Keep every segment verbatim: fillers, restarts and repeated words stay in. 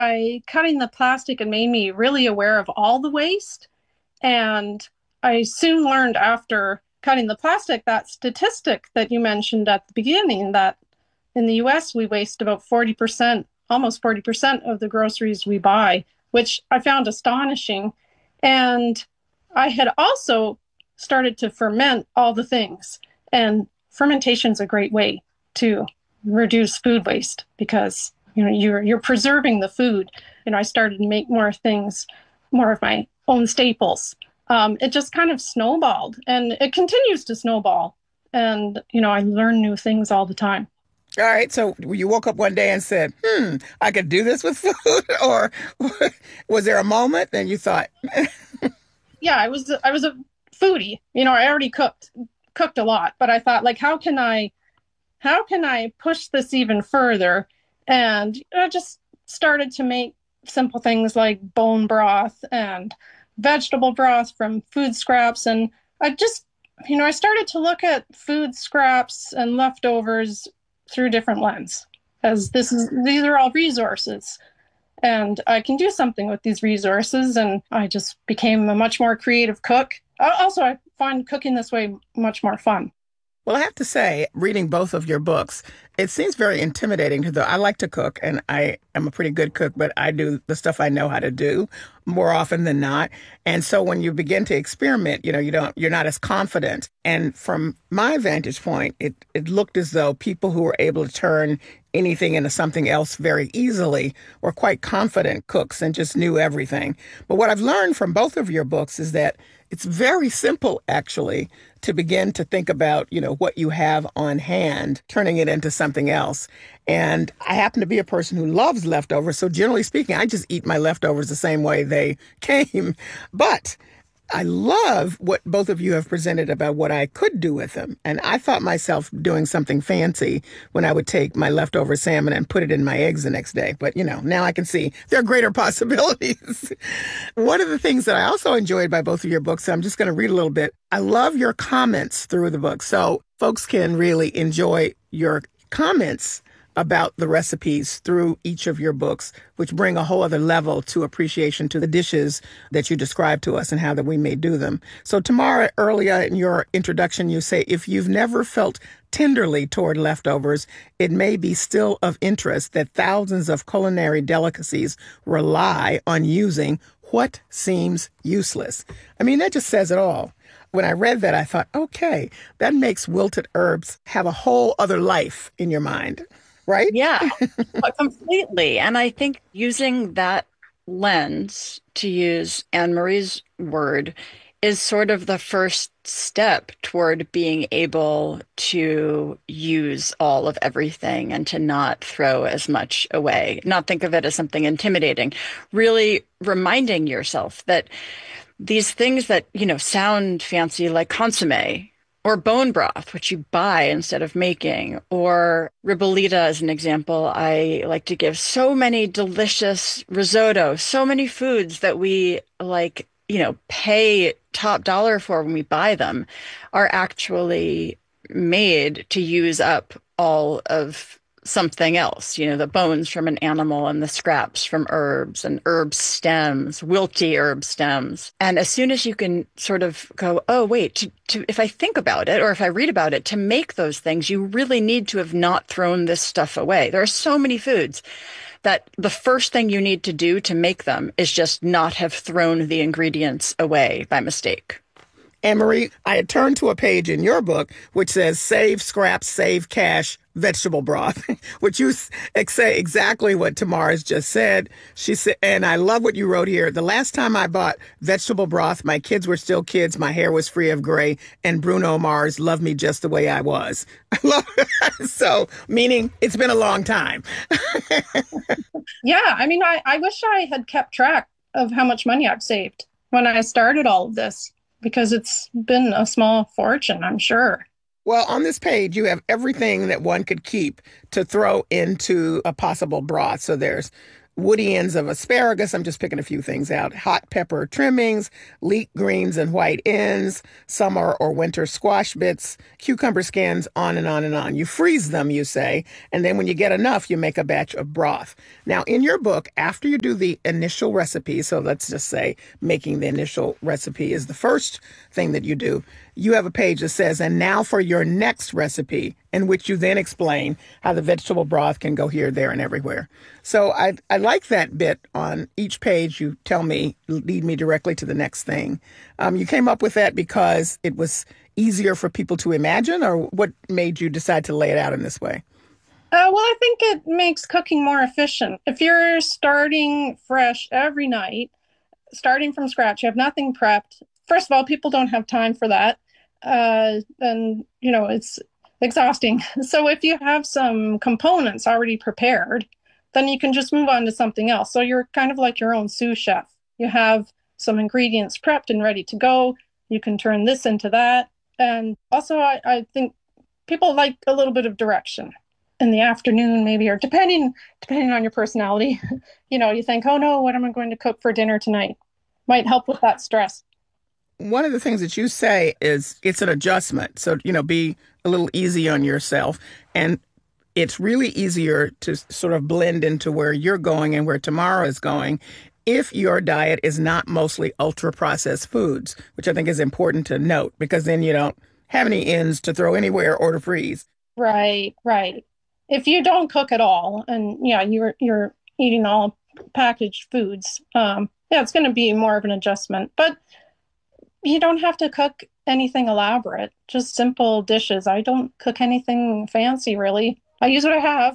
By cutting the plastic, it made me really aware of all the waste. And I soon learned after cutting the plastic that statistic that you mentioned at the beginning that in the U S we waste about forty percent, almost forty percent of the groceries we buy, which I found astonishing. And I had also started to ferment all the things. And fermentation is a great way to reduce food waste because you know you're you're preserving the food. You know, I started to make more things, more of my own staples. Um, it just kind of snowballed, and it continues to snowball. And you know, I learn new things all the time. All right, so you woke up one day and said, "Hmm, I could do this with food," or was there a moment and you thought, Yeah, I was I was a foodie. You know, I already cooked cooked a lot, but I thought like, how can I how can I push this even further? And I just started to make simple things like bone broth and vegetable broth from food scraps. And I just, you know, I started to look at food scraps and leftovers through a different lens, as this is these are all resources and I can do something with these resources. And I just became a much more creative cook. Also, I find cooking this way much more fun. well, I have to say, reading both of your books, it seems very intimidating to the. I like to cook, and I am a pretty good cook, but I do the stuff I know how to do more often than not. And so when you begin to experiment, you know, you don't, you're not as confident. And from my vantage point, it it looked as though people who were able to turn anything into something else very easily were quite confident cooks and just knew everything. But what I've learned from both of your books is that it's very simple, actually, to begin to think about, you know, what you have on hand, turning it into something else. And I happen to be a person who loves leftovers. So generally speaking, I just eat my leftovers the same way they came. But I love what both of you have presented about what I could do with them. And I thought myself doing something fancy when I would take my leftover salmon and put it in my eggs the next day. But, you know, now I can see there are greater possibilities. One of the things that I also enjoyed by both of your books, so I'm just going to read a little bit. I love your comments through the book. So folks can really enjoy your comments about the recipes through each of your books, which bring a whole other level to appreciation to the dishes that you describe to us and how that we may do them. So Tamara, earlier in your introduction, you say, if you've never felt tenderly toward leftovers, it may be still of interest that thousands of culinary delicacies rely on using what seems useless. I mean, that just says it all. When I read that, I thought, okay, that makes wilted herbs have a whole other life in your mind. Right? Yeah, completely. And I think using that lens, to use Anne Marie's word, is sort of the first step toward being able to use all of everything and to not throw as much away, not think of it as something intimidating, really reminding yourself that these things that, you know, sound fancy like consomme or bone broth, which you buy instead of making, or ribollita as an example. I like to give so many delicious risotto, so many foods that we like, you know, pay top dollar for when we buy them are actually made to use up all of something else, you know, the bones from an animal and the scraps from herbs and herb stems, wilty herb stems. And as soon as you can sort of go, oh, wait, to, to, if I think about it or if I read about it, to make those things, you really need to have not thrown this stuff away. There are so many foods that the first thing you need to do to make them is just not have thrown the ingredients away by mistake. Anne Marie, I had turned to a page in your book which says save scraps, save cash, vegetable broth, which you say exactly what Tamara's just said. She said, and I love what you wrote here. The last time I bought vegetable broth, my kids were still kids. My hair was free of gray, and Bruno Mars loved me just the way I was. I love it. So, meaning it's been a long time. Yeah, I mean, I, I wish I had kept track of how much money I've saved when I started all of this, because it's been a small fortune, I'm sure. Well, on this page, you have everything that one could keep to throw into a possible broth. So there's woody ends of asparagus. I'm just picking a few things out. Hot pepper trimmings, leek greens and white ends, summer or winter squash bits, cucumber skins, on and on and on. You freeze them, you say, and then when you get enough, you make a batch of broth. Now, in your book, after you do the initial recipe, so let's just say making the initial recipe is the first thing that you do, you have a page that says, and now for your next recipe, in which you then explain how the vegetable broth can go here, there, and everywhere. So I, I like that bit on each page. You tell me, lead me directly to the next thing. Um, you came up with that because it was easier for people to imagine, or what made you decide to lay it out in this way? Uh, well, I think it makes cooking more efficient. If you're starting fresh every night, starting from scratch, you have nothing prepped. First of all, people don't have time for that. Uh, and, you know, it's exhausting. So if you have some components already prepared, then you can just move on to something else. So you're kind of like your own sous chef. You have some ingredients prepped and ready to go. You can turn this into that. And also, I, I think people like a little bit of direction in the afternoon, maybe, or depending depending on your personality. You know, you think, oh no, what am I going to cook for dinner tonight? Might help with that stress. One of the things that you say is it's an adjustment. So, you know, be a little easy on yourself. And it's really easier to sort of blend into where you're going and where tomorrow is going if your diet is not mostly ultra processed foods, which I think is important to note, because then you don't have any ends to throw anywhere or to freeze. Right, right. If you don't cook at all, and yeah, you're you're eating all packaged foods, um, yeah, it's going to be more of an adjustment. But you don't have to cook anything elaborate, just simple dishes. I don't cook anything fancy, really. I use what I have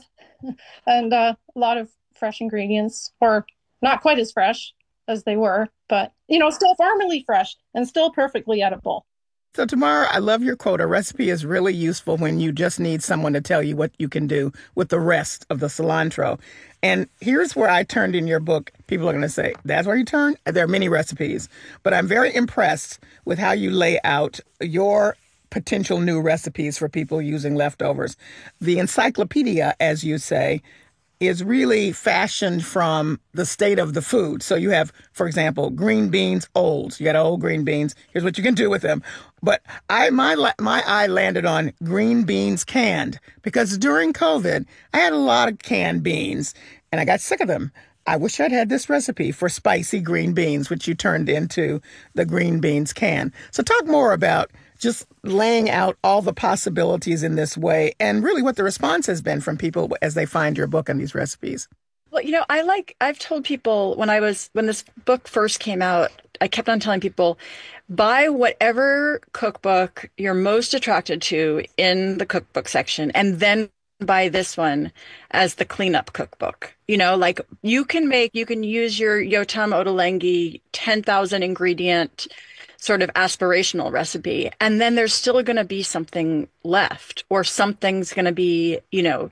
and uh, a lot of fresh ingredients, or not quite as fresh as they were, but, you know, still farmily fresh and still perfectly edible. So, Tamara, I love your quote. A recipe is really useful when you just need someone to tell you what you can do with the rest of the cilantro. And here's where I turned in your book. People are going to say, that's where you turn? There are many recipes. But I'm very impressed with how you lay out your potential new recipes for people using leftovers. The encyclopedia, as you say, is really fashioned from the state of the food. So you have, for example, green beans, olds. You got old green beans. Here's what you can do with them. But I my my eye landed on green beans canned, because during COVID, I had a lot of canned beans and I got sick of them. I wish I'd had this recipe for spicy green beans, which you turned into the green beans can. So talk more about just laying out all the possibilities in this way, and really what the response has been from people as they find your book and these recipes. Well, you know, I like, I've told people when I was, when this book first came out, I kept on telling people, buy whatever cookbook you're most attracted to in the cookbook section, and then buy this one as the cleanup cookbook. You know, like you can make, you can use your Yotam Ottolenghi ten thousand ingredient sort of aspirational recipe, and then there's still going to be something left, or something's going to be, you know,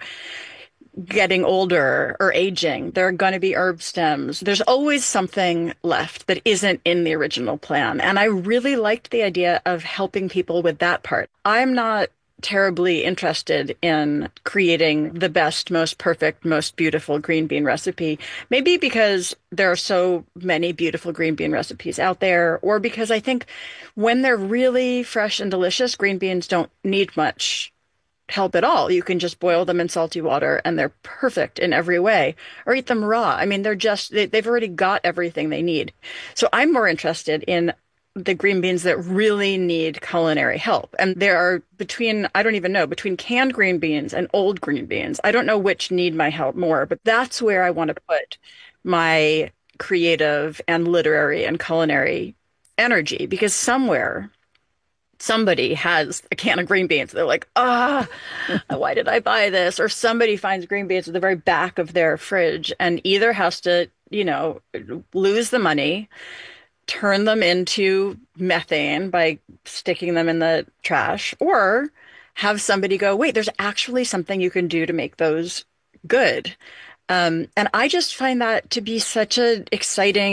getting older or aging. There are going to be herb stems. There's always something left that isn't in the original plan. And I really liked the idea of helping people with that part. I'm not terribly interested in creating the best, most perfect, most beautiful green bean recipe. Maybe because there are so many beautiful green bean recipes out there, or because I think when they're really fresh and delicious, green beans don't need much help at all. You can just boil them in salty water and they're perfect in every way, or eat them raw. I mean, they're just, they, they've already got everything they need. So I'm more interested in the green beans that really need culinary help. And there are between, I don't even know, between canned green beans and old green beans. I don't know which need my help more, but that's where I want to put my creative and literary and culinary energy, because somewhere somebody has a can of green beans. They're like, ah, why did I buy this? Or somebody finds green beans at the very back of their fridge and either has to, you know, lose the money, turn them into methane by sticking them in the trash, or have somebody go, wait, there's actually something you can do to make those good. Um, and I just find that to be such an exciting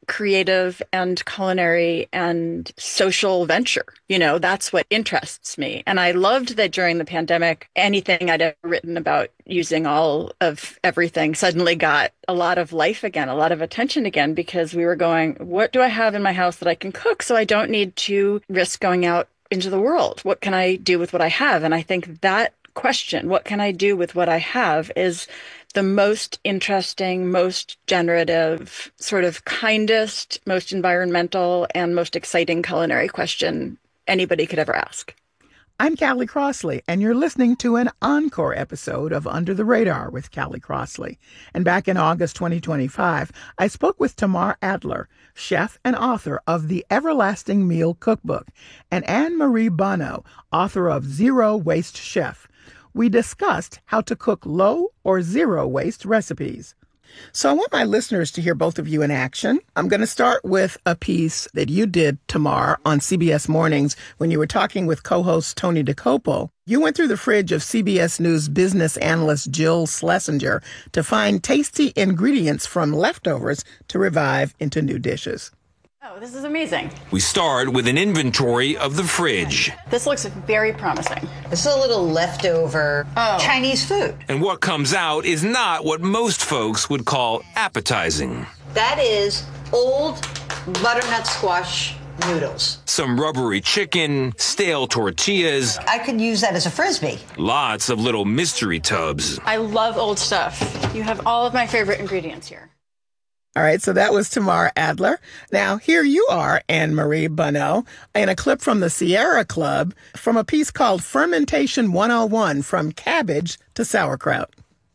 creative and culinary and social venture. You know, that's what interests me. And I loved that during the pandemic, anything I'd ever written about using all of everything suddenly got a lot of life again, a lot of attention again, because we were going, what do I have in my house that I can cook so I don't need to risk going out into the world? What can I do with what I have? And I think that question, what can I do with what I have, is the most interesting, most generative, sort of kindest, most environmental, and most exciting culinary question anybody could ever ask. I'm Callie Crossley, and you're listening to an encore episode of Under the Radar with Callie Crossley. And back in August twenty twenty-five, I spoke with Tamar Adler, chef and author of The Everlasting Meal Cookbook, and Anne Marie Bonneau, author of Zero Waste Chef. We discussed how to cook low or zero waste recipes. So I want my listeners to hear both of you in action. I'm going to start with a piece that you did, Tamar, on C B S Mornings when you were talking with co-host Tony DeCopo. You went through the fridge of C B S News business analyst Jill Schlesinger to find tasty ingredients from leftovers to revive into new dishes. Oh, this is amazing. We start with an inventory of the fridge. This looks very promising. This is a little leftover oh. Chinese food. And what comes out is not what most folks would call appetizing. That is old butternut squash noodles. Some rubbery chicken, stale tortillas. I could use that as a Frisbee. Lots of little mystery tubs. I love old stuff. You have all of my favorite ingredients here. All right, so that was Tamar Adler. Now, here you are, Anne Marie Bonneau, in a clip from the Sierra Club from a piece called Fermentation one oh one, From Cabbage to Sauerkraut.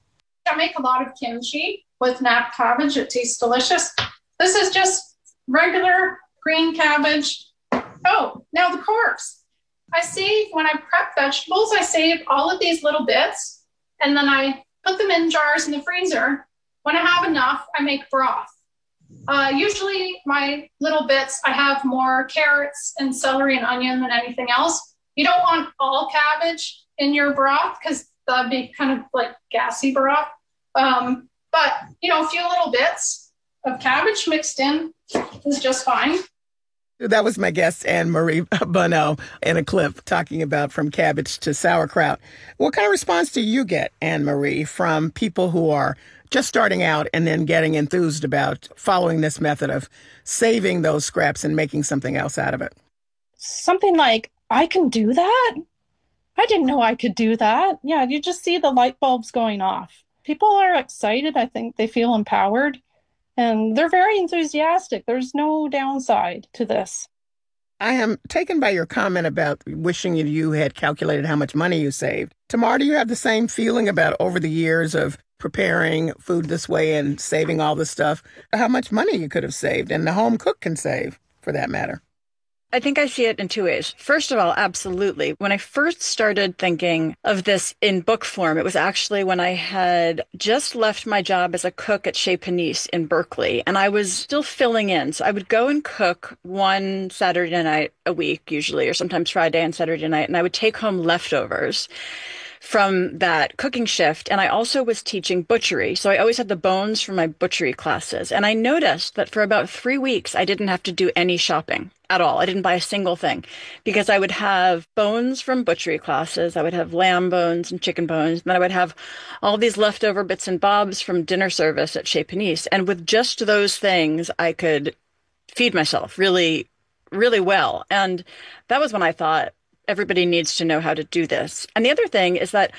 I make a lot of kimchi with nap cabbage. It tastes delicious. This is just regular green cabbage. Oh, now the corks. I save, when I prep vegetables, I save all of these little bits, and then I put them in jars in the freezer. When I have enough, I make broth. Uh, usually my little bits, I have more carrots and celery and onion than anything else. You don't want all cabbage in your broth because that'd be kind of like gassy broth. Um, but, you know, a few little bits of cabbage mixed in is just fine. That was my guest, Anne Marie Bonneau, in a clip talking about From Cabbage to Sauerkraut. What kind of response do you get, Anne Marie, from people who are just starting out and then getting enthused about following this method of saving those scraps and making something else out of it? Something like, I can do that? I didn't know I could do that. Yeah, you just see the light bulbs going off. People are excited. I think they feel empowered. And they're very enthusiastic. There's no downside to this. I am taken by your comment about wishing you had calculated how much money you saved. Tamar, do you have the same feeling about over the years of preparing food this way and saving all this stuff, how much money you could have saved and the home cook can save, for that matter? I think I see it in two ways. First of all, absolutely. When I first started thinking of this in book form, it was actually when I had just left my job as a cook at Chez Panisse in Berkeley, and I was still filling in. So I would go and cook one Saturday night a week, usually, or sometimes Friday and Saturday night, and I would take home leftovers from that cooking shift. And I also was teaching butchery. So I always had the bones from my butchery classes. And I noticed that for about three weeks, I didn't have to do any shopping at all. I didn't buy a single thing because I would have bones from butchery classes. I would have lamb bones and chicken bones. And then I would have all these leftover bits and bobs from dinner service at Chez Panisse. And with just those things, I could feed myself really, really well. And that was when I thought, everybody needs to know how to do this. And the other thing is that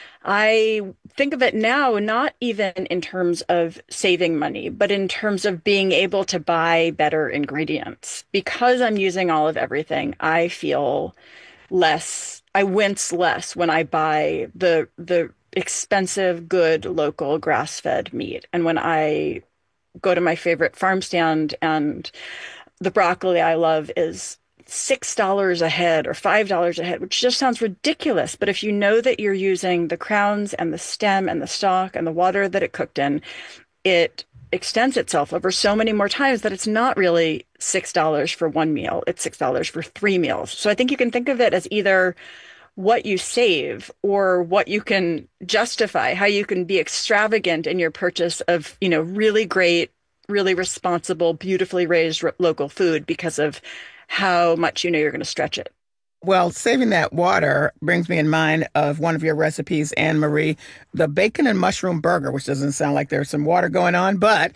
I think of it now, not even in terms of saving money, but in terms of being able to buy better ingredients. Because I'm using all of everything, I feel less, I wince less when I buy the the expensive, good, local grass-fed meat. And when I go to my favorite farm stand and the broccoli I love is six dollars a head or five dollars a head, which just sounds ridiculous. But if you know that you're using the crowns and the stem and the stalk and the water that it cooked in, it extends itself over so many more times that it's not really six dollars for one meal. It's six dollars for three meals. So I think you can think of it as either what you save or what you can justify, how you can be extravagant in your purchase of, you know, really great really responsible, beautifully raised r- local food because of how much you know you're going to stretch it. Well, saving that water brings me in mind of one of your recipes, Anne Marie, the bacon and mushroom burger, which doesn't sound like there's some water going on, but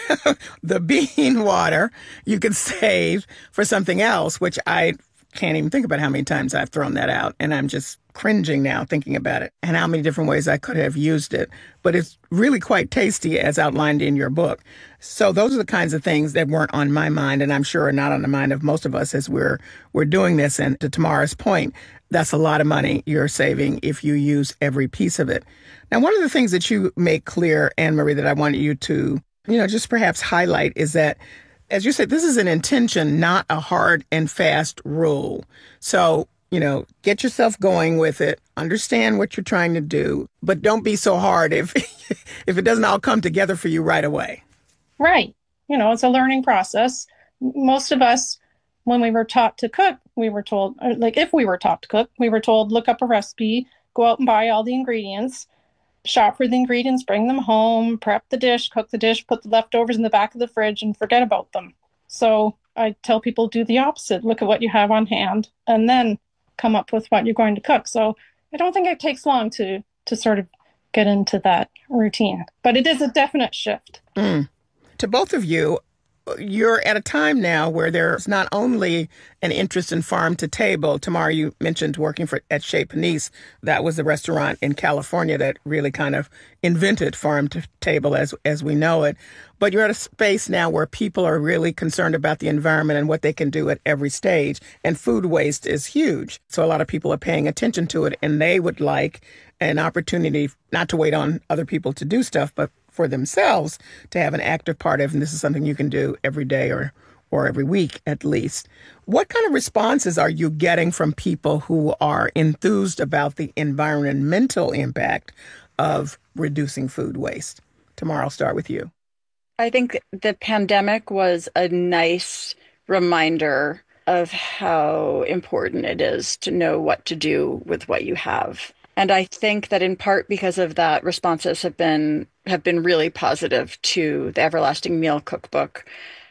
the bean water you could save for something else, which I can't even think about how many times I've thrown that out. And I'm just cringing now thinking about it and how many different ways I could have used it. But it's really quite tasty as outlined in your book. So those are the kinds of things that weren't on my mind, and I'm sure are not on the mind of most of us as we're we're doing this. And to Tamara's point, that's a lot of money you're saving if you use every piece of it. Now, one of the things that you make clear, Anne Marie, that I want you to, you know, just perhaps highlight is that, as you said, this is an intention, not a hard and fast rule. So, you know, get yourself going with it, understand what you're trying to do, but don't be so hard if if it doesn't all come together for you right away. Right. You know, it's a learning process. Most of us, when we were taught to cook, we were told, like if we were taught to cook, we were told, look up a recipe, go out and buy all the ingredients, shop for the ingredients, bring them home, prep the dish, cook the dish, put the leftovers in the back of the fridge and forget about them. So I tell people do the opposite. Look at what you have on hand and then come up with what you're going to cook. So I don't think it takes long to to sort of get into that routine, but it is a definite shift. Mm. To both of you, you're at a time now where there's not only an interest in farm to table. Tamara, you mentioned working for at Chez Panisse. That was the restaurant in California that really kind of invented farm to table as as we know it. But you're at a space now where people are really concerned about the environment and what they can do at every stage. And food waste is huge. So a lot of people are paying attention to it, and they would like an opportunity not to wait on other people to do stuff, but for themselves to have an active part of, and this is something you can do every day or or every week at least. What kind of responses are you getting from people who are enthused about the environmental impact of reducing food waste? Tamara, I'll start with you. I think the pandemic was a nice reminder of how important it is to know what to do with what you have. And I think that in part because of that, responses have been have been really positive to the Everlasting Meal Cookbook.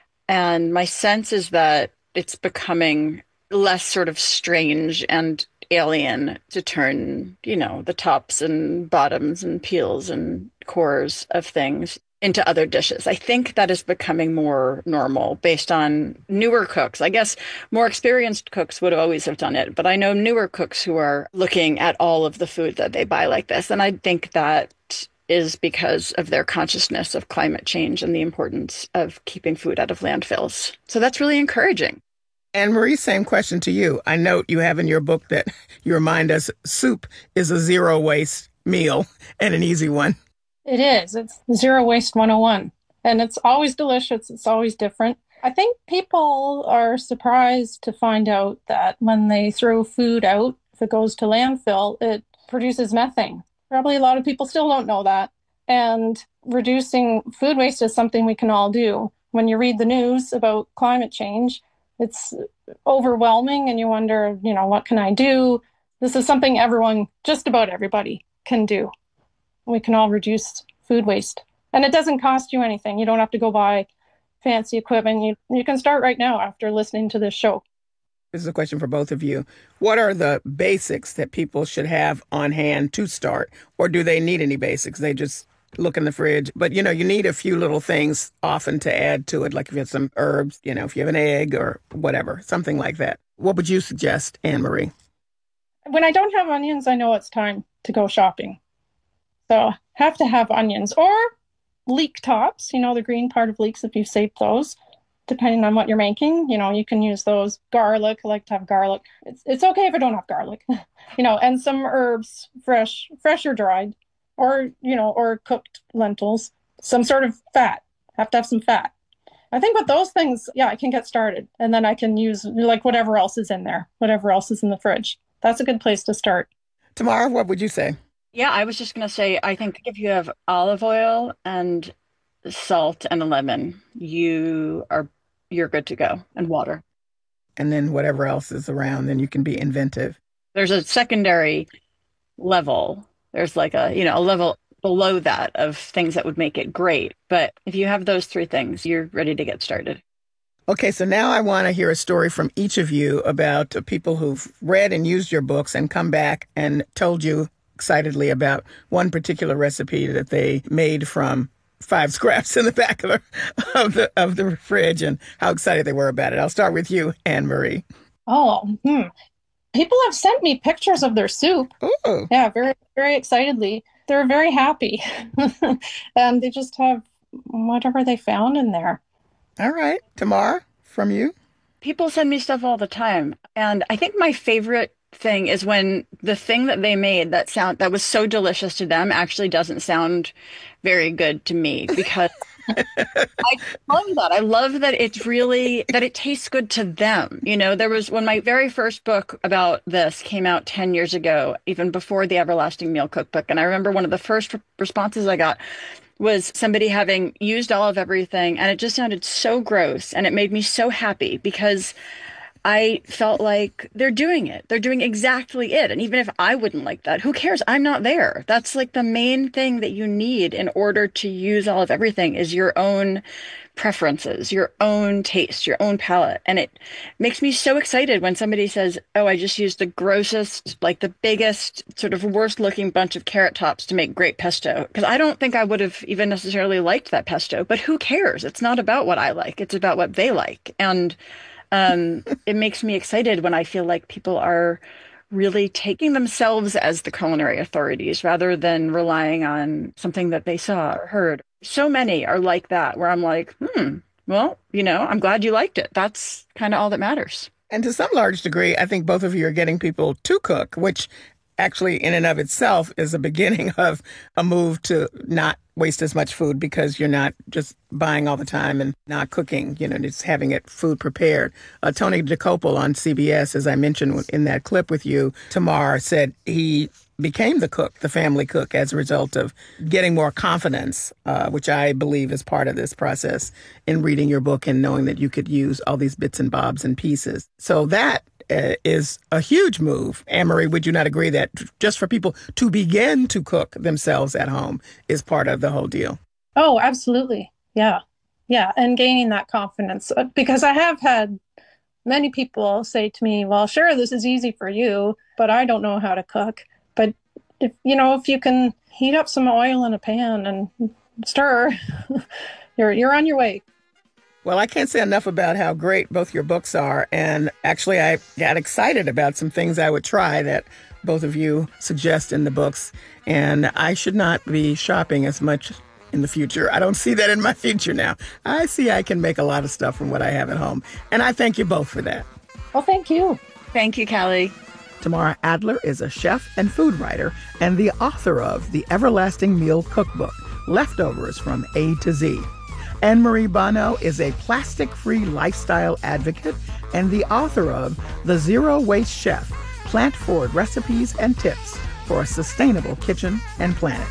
And my sense is that it's becoming less sort of strange and alien to turn, you know, the tops and bottoms and peels and cores of things into other dishes. I think that is becoming more normal based on newer cooks. I guess more experienced cooks would always have done it, but I know newer cooks who are looking at all of the food that they buy like this. And I think that is because of their consciousness of climate change and the importance of keeping food out of landfills. So that's really encouraging. Anne Marie, same question to you. I note you have in your book that you remind us soup is a zero waste meal and an easy one. It is. It's Zero Waste one oh one. And it's always delicious. It's always different. I think people are surprised to find out that when they throw food out, if it goes to landfill, it produces methane. Probably a lot of people still don't know that. And reducing food waste is something we can all do. When you read the news about climate change, it's overwhelming and you wonder, you know, what can I do? This is something everyone, just about everybody, can do. We can all reduce food waste. And it doesn't cost you anything. You don't have to go buy fancy equipment. You, you can start right now after listening to this show. This is a question for both of you. What are the basics that people should have on hand to start? Or do they need any basics? They just look in the fridge. But, you know, you need a few little things often to add to it. Like if you have some herbs, you know, if you have an egg or whatever, something like that. What would you suggest, Anne Marie? When I don't have onions, I know it's time to go shopping. So have to have onions or leek tops, you know, the green part of leeks, if you've saved those, depending on what you're making, you know, you can use those. Garlic, I like to have garlic. It's it's okay if I don't have garlic, you know, and some herbs, fresh, fresh or dried, or, you know, or cooked lentils, some sort of fat, have to have some fat. I think with those things, yeah, I can get started and then I can use like whatever else is in there, whatever else is in the fridge. That's a good place to start. Tamara, what would you say? Yeah, I was just going to say, I think if you have olive oil and salt and a lemon, you are you're good to go, and water. And then whatever else is around, then you can be inventive. There's a secondary level. There's like a, you know, a level below that of things that would make it great. But if you have those three things, you're ready to get started. Okay, so now I want to hear a story from each of you about people who've read and used your books and come back and told you excitedly about one particular recipe that they made from five scraps in the back of the, of the of the fridge and how excited they were about it. I'll start with you, Anne Marie. Oh, hmm. People have sent me pictures of their soup. Ooh. Yeah, very, very excitedly. They're very happy. And they just have whatever they found in there. All right. Tamar, from you? People send me stuff all the time. And I think my favorite thing is when the thing that they made that sound that was so delicious to them actually doesn't sound very good to me, because I love that. I love that it's really, that it tastes good to them. You know, there was, when my very first book about this came out ten years ago, even before the Everlasting Meal Cookbook. And I remember one of the first responses I got was somebody having used all of everything, and it just sounded so gross. And it made me so happy because I felt like they're doing it. They're doing exactly it. And even if I wouldn't like that, who cares? I'm not there. That's like the main thing that you need in order to use all of everything is your own preferences, your own taste, your own palate. And it makes me so excited when somebody says, oh, I just used the grossest, like the biggest, sort of worst looking bunch of carrot tops to make great pesto. Because I don't think I would have even necessarily liked that pesto, but who cares? It's not about what I like. It's about what they like. And Um, it makes me excited when I feel like people are really taking themselves as the culinary authorities rather than relying on something that they saw or heard. So many are like that, where I'm like, hmm, well, you know, I'm glad you liked it. That's kind of all that matters. And to some large degree, I think both of you are getting people to cook, which actually in and of itself is a beginning of a move to not waste as much food, because you're not just buying all the time and not cooking, you know, just having it food prepared. Uh, Tony Dokoupil on C B S, as I mentioned in that clip with you, Tamar, said he became the cook, the family cook, as a result of getting more confidence, uh, which I believe is part of this process in reading your book and knowing that you could use all these bits and bobs and pieces. So that uh, is a huge move. Anne Marie, would you not agree that just for people to begin to cook themselves at home is part of the whole deal? Oh, absolutely. Yeah. Yeah. And gaining that confidence, because I have had many people say to me, well, sure, this is easy for you, but I don't know how to cook. But if, you know, if you can heat up some oil in a pan and stir, you're, you're on your way. Well, I can't say enough about how great both your books are. And actually, I got excited about some things I would try that both of you suggest in the books. And I should not be shopping as much in the future. I don't see that in my future now. I see I can make a lot of stuff from what I have at home. And I thank you both for that. Well, thank you. Thank you, Callie. Tamara Adler is a chef and food writer and the author of The Everlasting Meal Cookbook, Leftovers from A to Z. Anne Marie Bonneau is a plastic-free lifestyle advocate and the author of The Zero Waste Chef, Plant-Forward Recipes and Tips for a Sustainable Kitchen and Planet.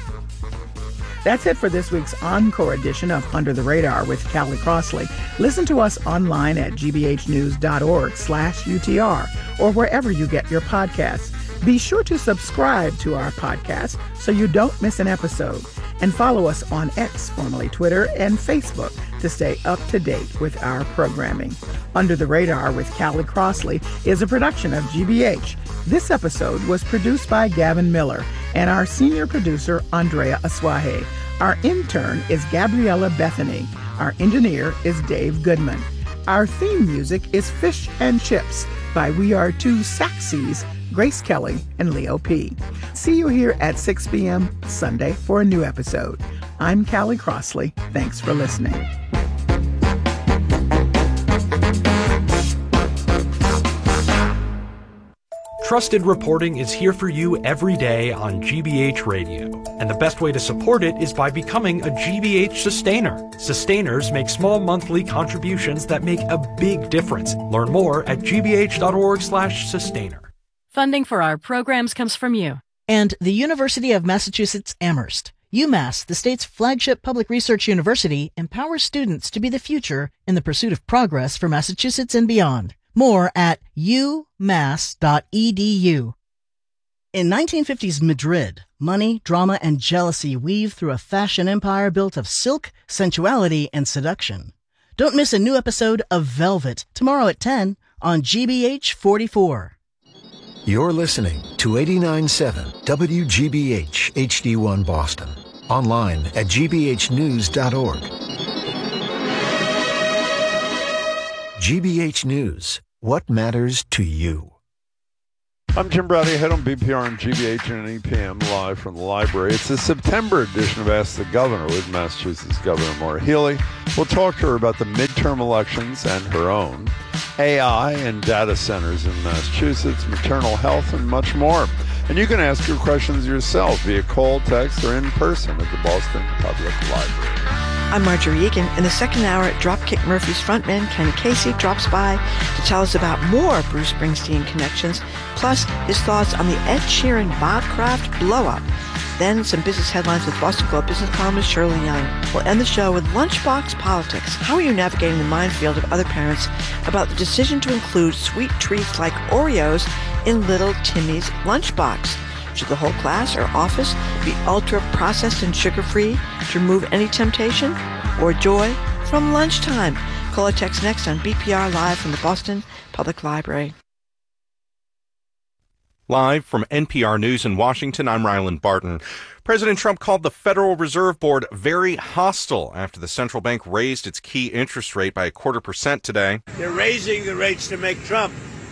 That's it for this week's encore edition of Under the Radar with Callie Crossley. Listen to us online at gbhnews.org slash UTR or wherever you get your podcasts. Be sure to subscribe to our podcast so you don't miss an episode. And follow us on X, formerly Twitter, and Facebook to stay up to date with our programming. Under the Radar with Callie Crossley is a production of G B H. This episode was produced by Gavin Miller and our senior producer, Andrea Aswahe. Our intern is Gabriella Bethany. Our engineer is Dave Goodman. Our theme music is Fish and Chips by We Are Two Saxies, Grace Kelly and Leo P. See you here at six p.m. Sunday for a new episode. I'm Callie Crossley. Thanks for listening. Trusted reporting is here for you every day on G B H Radio, and the best way to support it is by becoming a G B H sustainer. Sustainers make small monthly contributions that make a big difference. Learn more at gbh.org slash sustainer. Funding for our programs comes from you. And the University of Massachusetts Amherst. UMass, the state's flagship public research university, empowers students to be the future in the pursuit of progress for Massachusetts and beyond. More at u mass dot e d u. In nineteen fifties Madrid, Money, drama, and jealousy weave through a fashion empire built of silk, sensuality, and seduction. Don't miss a new episode of Velvet tomorrow at ten on G B H forty-four. You're listening to eighty-nine point seven W G B H H D one Boston. Online at g b h news dot org. G B H News. What matters to you? I'm Jim Brady, head on B P R and G B H and E P M live from the library. It's the September edition of Ask the Governor with Massachusetts Governor Maura Healey. We'll talk to her about the midterm elections and her own, A I and data centers in Massachusetts, maternal health, and much more. And you can ask your questions yourself via call, text, or in person at the Boston Public Library. I'm Marjorie Egan. In the second hour, Dropkick Murphys frontman Ken Casey drops by to tell us about more Bruce Springsteen connections, plus his thoughts on the Ed Sheeran Bob Kraft blow-up. Then some business headlines with Boston Globe business columnist Shirley Young. We'll end the show with Lunchbox Politics. How are you navigating the minefield of other parents about the decision to include sweet treats like Oreos in little Timmy's lunchbox? Should the whole class or office be ultra-processed and sugar-free to remove any temptation or joy from lunchtime? Call or text next on B P R Live from the Boston Public Library. Live from N P R News in Washington, I'm Ryland Barton. President Trump called the Federal Reserve Board very hostile after the central bank raised its key interest rate by a quarter percent today. They're raising the rates to make Trump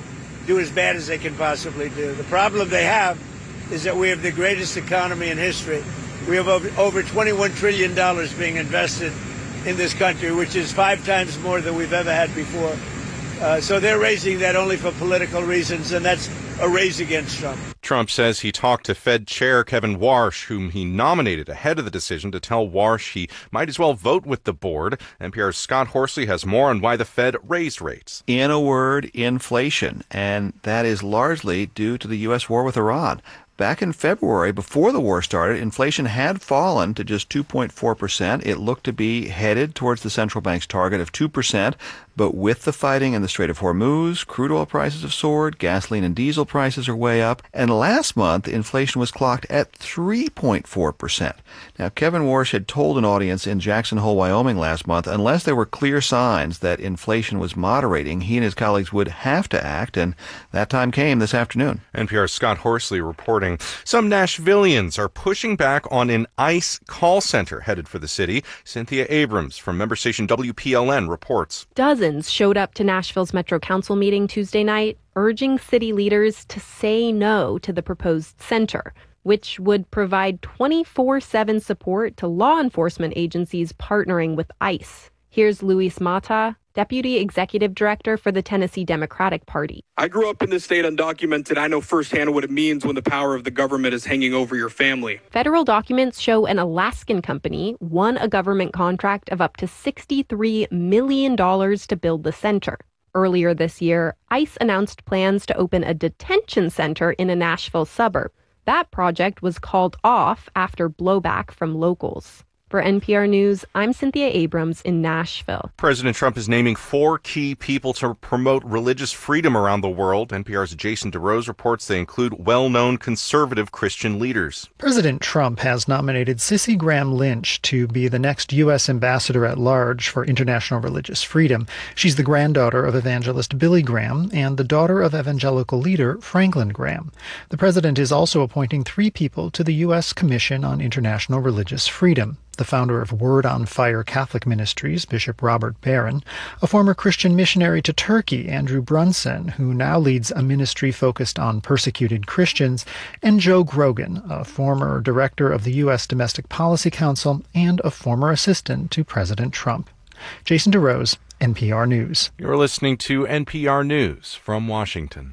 do as bad as they can possibly do. The problem they have is that we have the greatest economy in history. We have over, over twenty-one trillion dollars being invested in this country, which is five times more than we've ever had before. Uh, so they're raising that only for political reasons, and that's a raise against Trump. Trump says he talked to Fed Chair Kevin Warsh, whom he nominated ahead of the decision, to tell Warsh he might as well vote with the board. N P R's Scott Horsley has more on why the Fed raised rates. In a word, inflation, and that is largely due to the U S war with Iran. Back in February, before the war started, inflation had fallen to just two point four percent. It looked to be headed towards the central bank's target of two percent. But with the fighting in the Strait of Hormuz, crude oil prices have soared, gasoline and diesel prices are way up, and last month, inflation was clocked at three point four percent. Now, Kevin Warsh had told an audience in Jackson Hole, Wyoming last month, unless there were clear signs that inflation was moderating, he and his colleagues would have to act, and that time came this afternoon. N P R's Scott Horsley reporting. Some Nashvillians are pushing back on an ICE call center headed for the city. Cynthia Abrams from member station W P L N reports. Dozens showed up to Nashville's Metro Council meeting Tuesday night, urging city leaders to say no to the proposed center, which would provide twenty-four seven support to law enforcement agencies partnering with ICE. Here's Luis Mata, Deputy Executive Director for the Tennessee Democratic Party. I grew up in the state undocumented. I know firsthand what it means when the power of the government is hanging over your family. Federal documents show an Alaskan company won a government contract of up to sixty-three million dollars to build the center. Earlier this year, ICE announced plans to open a detention center in a Nashville suburb. That project was called off after blowback from locals. For N P R News, I'm Cynthia Abrams in Nashville. President Trump is naming four key people to promote religious freedom around the world. N P R's Jason DeRose reports they include well-known conservative Christian leaders. President Trump has nominated Cissy Graham Lynch to be the next U S ambassador at large for international religious freedom. She's the granddaughter of evangelist Billy Graham and the daughter of evangelical leader Franklin Graham. The president is also appointing three people to the U S Commission on International Religious Freedom. The founder of Word on Fire Catholic Ministries, Bishop Robert Barron, a former Christian missionary to Turkey, Andrew Brunson, who now leads a ministry focused on persecuted Christians, and Joe Grogan, a former director of the U S Domestic Policy Council and a former assistant to President Trump. Jason DeRose, N P R News. You're listening to N P R News from Washington.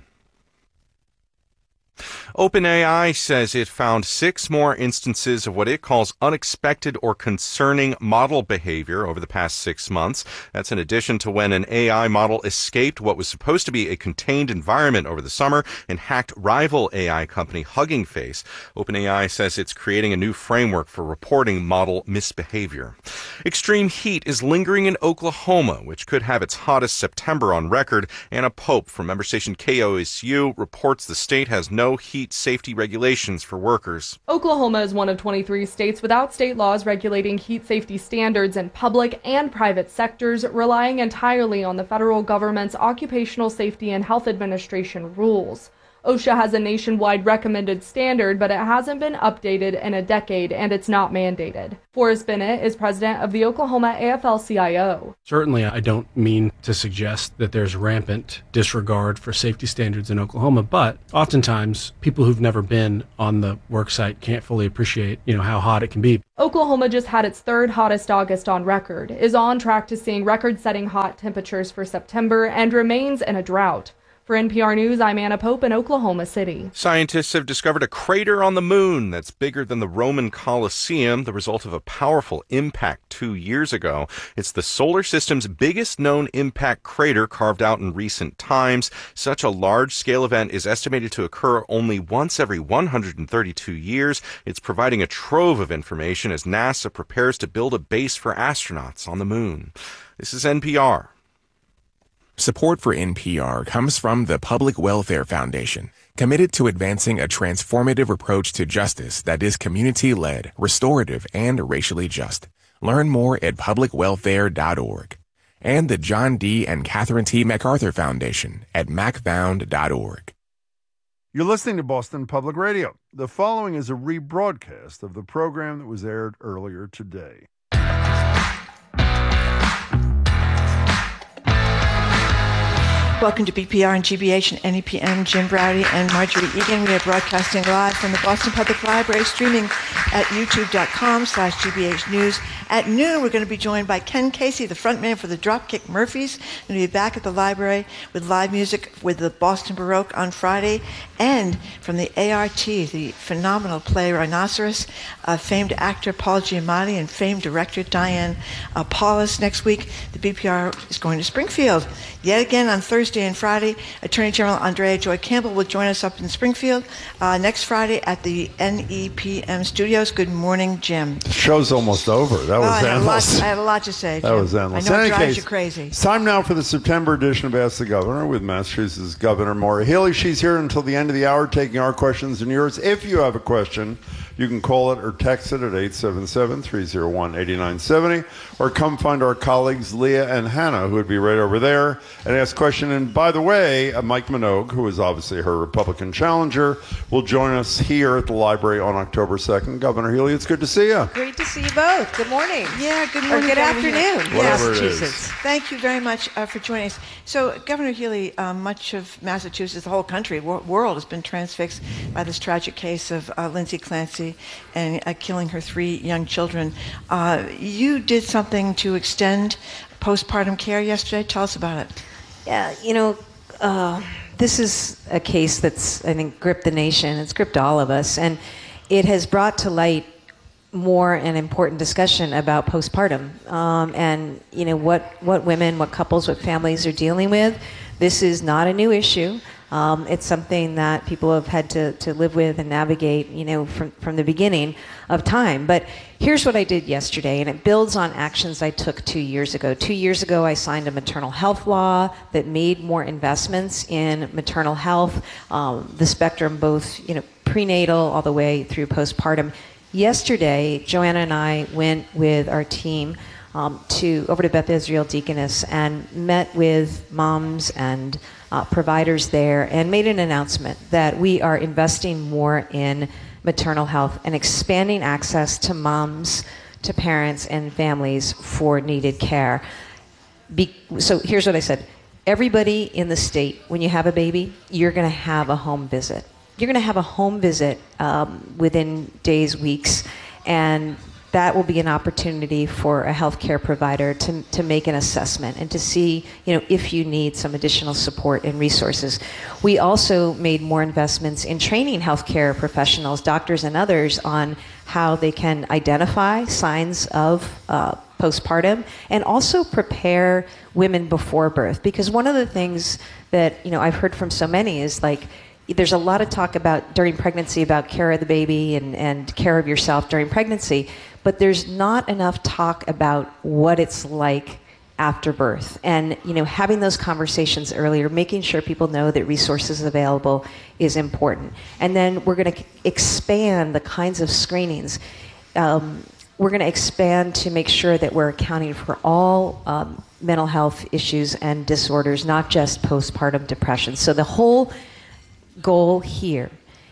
OpenAI says it found six more instances of what it calls unexpected or concerning model behavior over the past six months. That's in addition to when an A I model escaped what was supposed to be a contained environment over the summer and hacked rival A I company Hugging Face. OpenAI says it's creating a new framework for reporting model misbehavior. Extreme heat is lingering in Oklahoma, which could have its hottest September on record. Anna Pope from member station K O S U reports the state has no heat heat safety regulations for workers. Oklahoma is one of twenty-three states without state laws regulating heat safety standards in public and private sectors, relying entirely on the federal government's Occupational Safety and Health Administration rules. OSHA has a nationwide recommended standard, but it hasn't been updated in a decade, and it's not mandated. Forrest Bennett is president of the Oklahoma A F L C I O. Certainly, I don't mean to suggest that there's rampant disregard for safety standards in Oklahoma, but oftentimes people who've never been on the work site can't fully appreciate, you know, how hot it can be. Oklahoma just had its third hottest August on record, is on track to seeing record-setting hot temperatures for September, and remains in a drought. For N P R News, I'm Anna Pope in Oklahoma City. Scientists have discovered a crater on the moon that's bigger than the Roman Colosseum, the result of a powerful impact two years ago. It's the solar system's biggest known impact crater carved out in recent times. Such a large-scale event is estimated to occur only once every one hundred thirty-two years. It's providing a trove of information as NASA prepares to build a base for astronauts on the moon. This is N P R. Support for N P R comes from the Public Welfare Foundation, committed to advancing a transformative approach to justice that is community-led, restorative, and racially just. Learn more at public welfare dot org. And the John D. and Catherine T. MacArthur Foundation at mac found dot org. You're listening to Boston Public Radio. The following is a rebroadcast of the program that was aired earlier today. Welcome to B P R and G B H and N E P M. Jim Browdy and Marjorie Egan. We are broadcasting live from the Boston Public Library, streaming at youtube.com slash GBH News. At noon, we're going to be joined by Ken Casey, the frontman for the Dropkick Murphys. We're going to be back at the library with live music with the Boston Baroque on Friday. And from the A R T, the phenomenal play Rhinoceros, uh, famed actor Paul Giamatti and famed director Diane uh, Paulus. Next week, the B P R is going to Springfield. Yet again on Thursday and Friday, Attorney General Andrea Joy Campbell will join us up in Springfield uh, next Friday at the N E P M studios. Good morning, Jim. The show's almost over. That was oh, I had endless. A lot, I had a lot to say, Jim. That was endless. I know In it any drives case, you crazy. It's time now for the September edition of Ask the Governor with Massachusetts Governor Maura Healey. She's here until the end of the hour taking our questions and yours. If you have a question, you can call it or text it at eight seven seven, three oh one, eight nine seven zero or come find our colleagues Leah and Hannah, who would be right over there, and ask a question. And by the way, uh, Mike Minogue, who is obviously her Republican challenger, will join us here at the library on October second. Governor Healey, it's good to see you. Great to see you both. Good morning. Yeah, good morning. Or good Governor afternoon. Healey. Whatever it Massachusetts. is. Thank you very much uh, for joining us. So, Governor Healey, uh, much of Massachusetts, the whole country, wor- world has been transfixed by this tragic case of uh, Lindsay Clancy and uh, killing her three young children. Uh, you did something to extend postpartum care yesterday. Tell us about it. Yeah, you know, uh, this is a case that's, I think, gripped the nation. It's gripped all of us. And it has brought to light more an important discussion about postpartum um, and, you know, what, what women, what couples, what families are dealing with. This is not a new issue. Um, it's something that people have had to, to live with and navigate, you know, from, from the beginning of time. But here's what I did yesterday, and it builds on actions I took two years ago. Two years ago, I signed a maternal health law that made more investments in maternal health, um, the spectrum, both, you know, prenatal all the way through postpartum. Yesterday, Joanna and I went with our team um, to over to Beth Israel Deaconess and met with moms and uh, providers there and made an announcement that we are investing more in maternal health and expanding access to moms, to parents and families for needed care. Be- so here's what I said. Everybody in the state, when you have a baby, you're going to have a home visit. You're going to have a home visit um, within days, weeks, and that will be an opportunity for a healthcare provider to, to make an assessment and to see, you know, if you need some additional support and resources. We also made more investments in training healthcare professionals, doctors and others, on how they can identify signs of uh, postpartum and also prepare women before birth. Because one of the things that, you know, I've heard from so many is like, there's a lot of talk about during pregnancy about care of the baby and, and care of yourself during pregnancy, but there's not enough talk about what it's like after birth. And, you know, having those conversations earlier, making sure people know that resources available is important. And then we're going to expand the kinds of screenings. Um, we're going to expand to make sure that we're accounting for all um, mental health issues and disorders, not just postpartum depression. So the whole goal here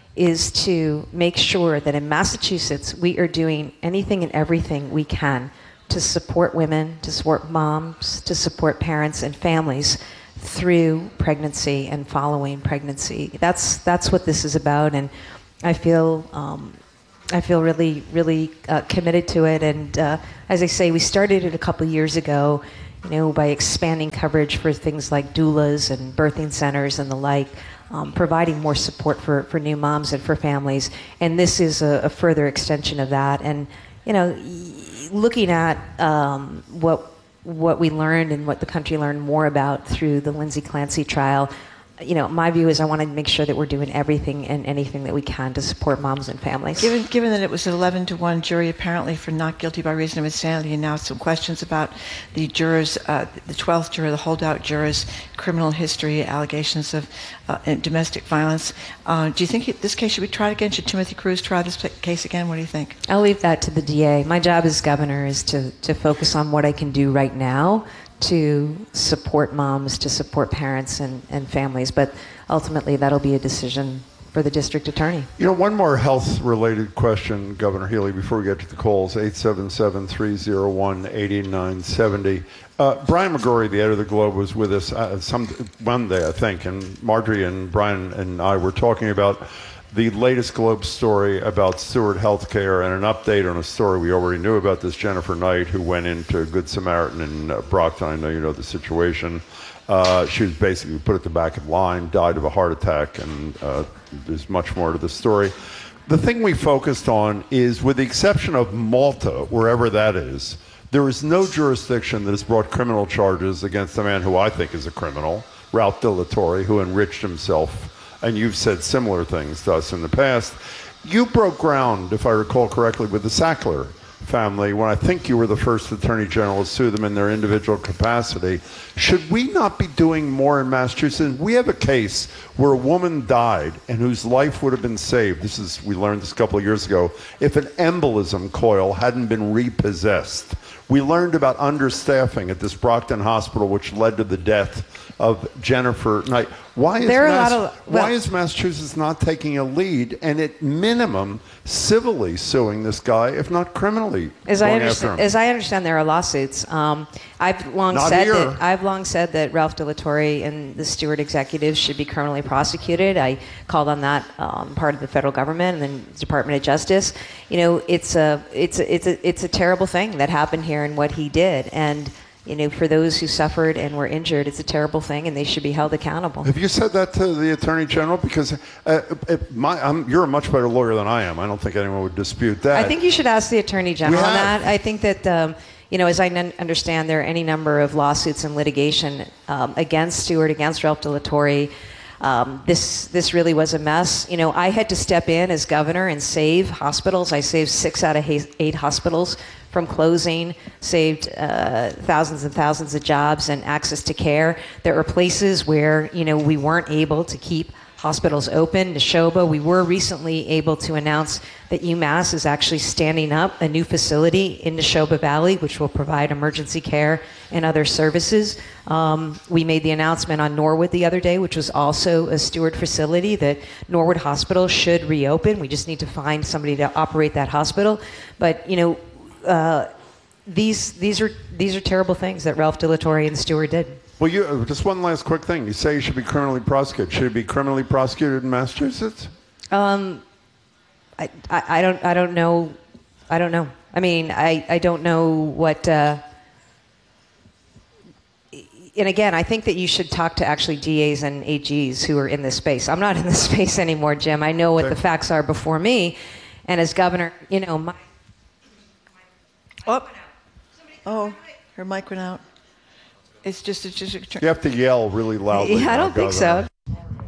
is to make sure that in Massachusetts we are doing anything and everything we can to support women, to support moms, to support parents and families through pregnancy and following pregnancy. That's that's what this is about, and I feel um, I feel really really uh, committed to it. And uh, as I say, we started it a couple years ago, you know, by expanding coverage for things like doulas and birthing centers and the like. Um, providing more support for, for new moms and for families. And this is a, a further extension of that. And, you know, looking at um, what what we learned and what the country learned more about through the Lindsay Clancy trial, you know, my view is I want to make sure that we're doing everything and anything that we can to support moms and families. Given, given that it was an eleven to one jury apparently for not guilty by reason of insanity, and now some questions about the jurors, uh, the twelfth juror, the holdout jurors, criminal history, allegations of uh, domestic violence, uh, do you think this case should be tried again? Should Timothy Cruz try this case again? What do you think? I'll leave that to the D A. My job as governor is to, to focus on what I can do right now to support moms, to support parents and, and families. But ultimately, that'll be a decision for the district attorney. You know, one more health-related question, Governor Healy, before we get to the calls, eight seven seven, three oh one, eight nine seven oh. Uh, Brian McGrory, the editor of the Globe, was with us uh, some Monday, I think, and Marjorie and Brian and I were talking about the latest Globe story about Steward Healthcare and an update on a story we already knew about, this Jennifer Knight who went into Good Samaritan in uh, Brockton. I know you know the situation. Uh, she was basically put at the back of the line, died of a heart attack, and uh, there's much more to the story. The thing we focused on is, with the exception of Malta, wherever that is, there is no jurisdiction that has brought criminal charges against a man who I think is a criminal, Ralph De La Torre, who enriched himself. And you've said similar things to us in the past. You broke ground, if I recall correctly, with the Sackler family when I think you were the first attorney general to sue them in their individual capacity. Should we not be doing more in Massachusetts? We have a case where a woman died and whose life would have been saved. This is, we learned this a couple of years ago, if an embolism coil hadn't been repossessed. We learned about understaffing at this Brockton hospital, which led to the death of Jennifer Knight. Why is, there are Mass- a lot of, well, why is Massachusetts not taking a lead and at minimum civilly suing this guy, if not criminally as I going understand, after him? as I understand, there are lawsuits. Um, I've long Not said here. that I've long said that Ralph De La Torre and the Steward executives should be criminally prosecuted. I called on that um, part of the federal government and then the Department of Justice. You know, it's a it's a, it's a it's a terrible thing that happened here and what he did. And you know, for those who suffered and were injured, it's a terrible thing, and they should be held accountable. Have you said that to the Attorney General? Because uh, it, my, I'm, you're a much better lawyer than I am. I don't think anyone would dispute that. I think you should ask the Attorney General We on have. that. I think that, um, you know, as I n- understand, there are any number of lawsuits and litigation um, against Steward, against Ralph De La Torre. Um, this this really was a mess. You know, I had to step in as governor and save hospitals. I saved six out of eight hospitals from closing, saved uh, thousands and thousands of jobs and access to care. There are places where, you know, we weren't able to keep hospitals open. Neshoba, we were recently able to announce that UMass is actually standing up a new facility in Neshoba Valley, which will provide emergency care and other services. Um, we made the announcement on Norwood the other day, which was also a Steward facility, that Norwood Hospital should reopen. We just need to find somebody to operate that hospital. But, you know, uh, these these are these are terrible things that Ralph De La Torre and Steward did. Well, you, just one last quick thing. You say you should be criminally prosecuted. Should it be criminally prosecuted in Massachusetts? Um, I, I, I don't I don't know. I don't know. I mean, I, I don't know what. Uh, and again, I think that you should talk to actually D As and A Gs who are in this space. I'm not in this space anymore, Jim. I know what the facts are before me, and as governor, you know, my. Oh, oh, her mic went out. It's just, it's just. You have to yell really loudly. Yeah, I don't think so.